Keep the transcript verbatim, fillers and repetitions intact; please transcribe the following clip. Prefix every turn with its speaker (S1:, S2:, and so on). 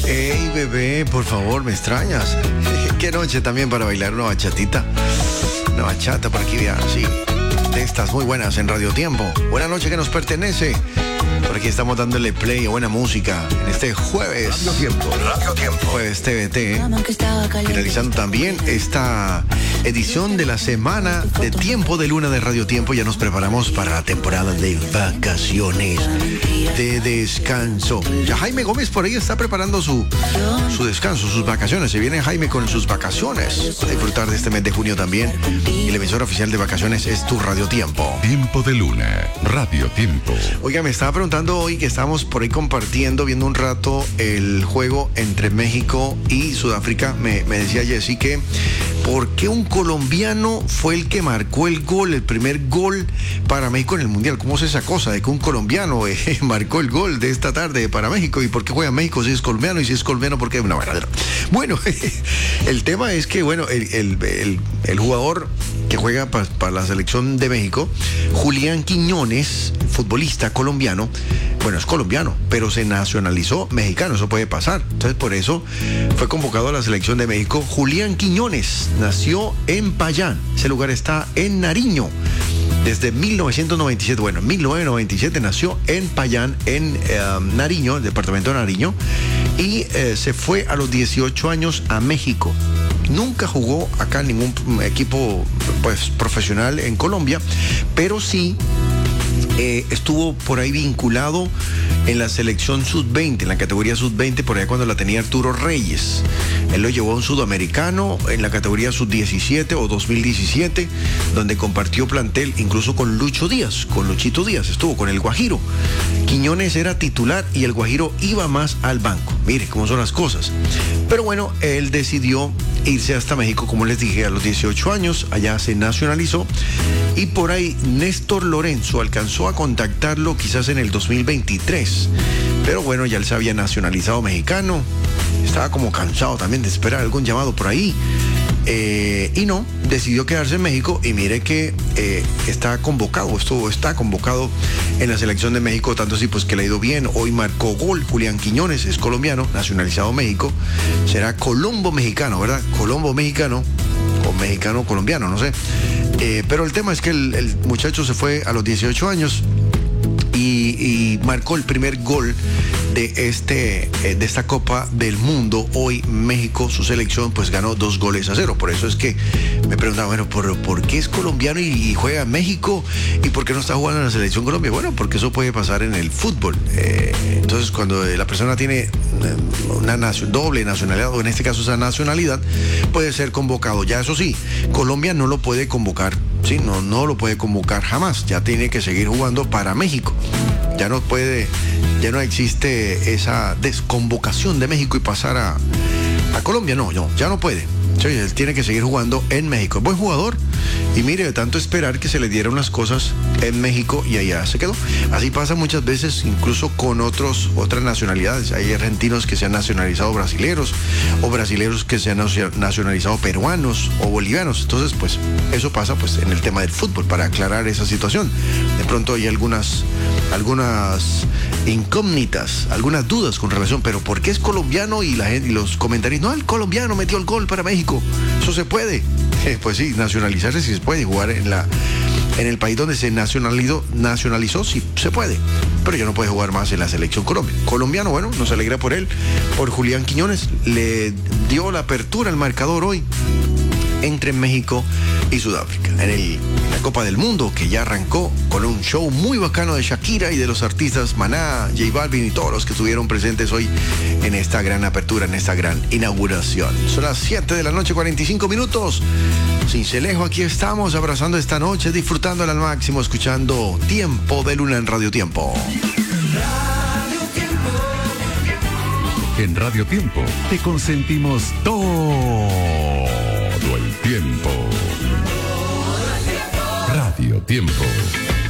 S1: Ey, bebé, por favor, me extrañas. Qué noche también para bailar una bachatita. Una bachata por aquí, vean, sí. De estas muy buenas en Radio Tiempo. Buena noche que nos pertenece. Por aquí estamos dándole play a buena música en este jueves.
S2: Radio Tiempo, Radio Tiempo.
S1: Jueves T V T. Finalizando también esta edición de la semana de Tiempo de Luna de Radio Tiempo. Ya nos preparamos para la temporada de vacaciones, de descanso. Ya Jaime Gómez por ahí está preparando su, su descanso, sus vacaciones. Se viene Jaime con sus vacaciones para disfrutar de este mes de junio también. Y la emisora oficial de vacaciones es tu Radio Tiempo.
S2: Tiempo de Luna, Radio Tiempo.
S1: Oiga, me estaba preguntando hoy que estábamos por ahí compartiendo, viendo un rato el juego entre México y Sudáfrica. Me, me decía Jessy que ¿por qué un colombiano fue el que marcó el gol, el primer gol para México en el Mundial? ¿Cómo es esa cosa de que un colombiano eh, marcó el gol de esta tarde para México? ¿Y por qué juega México si es colombiano? Y si es colombiano, ¿por qué? Una verdadera. Bueno, el tema es que, bueno, el, el, el, el jugador que juega para pa la selección de México, Julián Quiñones, futbolista colombiano, bueno, es colombiano, pero se nacionalizó mexicano, eso puede pasar. Entonces, por eso fue convocado a la selección de México. Julián Quiñones nació en Payán, ese lugar está en Nariño. Desde mil novecientos noventa y siete, bueno, en mil novecientos noventa y siete nació en Payán, en eh, Nariño, el departamento de Nariño, y eh, se fue a los dieciocho años a México. Nunca jugó acá en ningún equipo pues, profesional en Colombia, pero sí eh, estuvo por ahí vinculado en la selección sub veinte, en la categoría sub veinte, por allá cuando la tenía Arturo Reyes. Él lo llevó a un sudamericano en la categoría sub diecisiete o dos mil diecisiete, donde compartió plantel incluso con Lucho Díaz, con Luchito Díaz, estuvo con el Guajiro. Quiñones era titular y el Guajiro iba más al banco. Mire cómo son las cosas. Pero bueno, él decidió irse hasta México, como les dije, a los dieciocho años, allá se nacionalizó. Y por ahí Néstor Lorenzo alcanzó a contactarlo quizás en el dos mil veintitrés. Pero bueno, ya él se había nacionalizado mexicano. Estaba como cansado también de esperar algún llamado por ahí. Eh, y no, decidió quedarse en México y mire que eh, está convocado, esto está convocado en la selección de México, tanto así pues que le ha ido bien. Hoy marcó gol Julián Quiñones, es colombiano, nacionalizado México, será Colombo mexicano, ¿verdad? Colombo mexicano o mexicano colombiano, no sé. Eh, pero el tema es que el, el muchacho se fue a los dieciocho años y, y marcó el primer gol de, este, eh, de esta Copa del Mundo. Hoy México, su selección, pues ganó dos goles a cero. Por eso es que me preguntaba, bueno, ¿por, ¿por qué es colombiano y, y juega en México? ¿Y por qué no está jugando en la selección Colombia? Bueno, porque eso puede pasar en el fútbol. Eh, entonces, cuando la persona tiene una nación, doble nacionalidad, o en este caso esa nacionalidad, puede ser convocado. Ya eso sí, Colombia no lo puede convocar. Sí, no, no lo puede convocar jamás. Ya tiene que seguir jugando para México. Ya no puede, ya no existe esa desconvocación de México y pasar a, a Colombia. No, no, ya no puede. Sí, él tiene que seguir jugando en México. Es buen jugador. Y mire, de tanto esperar que se le dieran unas cosas en México y allá se quedó. Así pasa muchas veces, incluso con otros, otras nacionalidades. Hay argentinos que se han nacionalizado brasileros, o brasileros que se han nacionalizado peruanos o bolivianos. Entonces, pues, eso pasa pues en el tema del fútbol, para aclarar esa situación. De pronto hay algunas, algunas incógnitas, algunas dudas con relación, pero ¿por qué es colombiano? Y la gente, y los comentarios, no, el colombiano metió el gol para México. Eso se puede. Eh, pues sí, nacionalizarse sí se puede, jugar en la en el país donde se nacionalizó, nacionalizó sí se puede, pero ya no puede jugar más en la selección Colombia. Colombiano, bueno, nos alegra por él, por Julián Quiñones, le dio la apertura al marcador hoy entre México y Sudáfrica en, el, en la Copa del Mundo, que ya arrancó con un show muy bacano de Shakira y de los artistas Maná, J Balvin y todos los que estuvieron presentes hoy en esta gran apertura, en esta gran inauguración. Son las siete de la noche, cuarenta y cinco minutos. Cincelejo, aquí estamos abrazando esta noche, disfrutándola al máximo, escuchando Tiempo de Luna en Radio Tiempo.
S2: Radio Tiempo. En Radio Tiempo te consentimos todo el tiempo. Radio Tiempo.